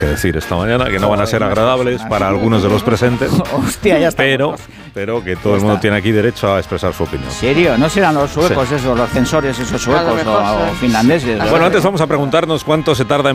que decir esta mañana, que no van a ser agradables para algunos de los presentes. Hostia, ya está. Pero que todo el mundo tiene aquí derecho a expresar su opinión. ¿En serio? ¿No serán los suecos esos, los censores esos suecos o finlandeses? Bueno, antes vamos a preguntarnos cuánto se tarda en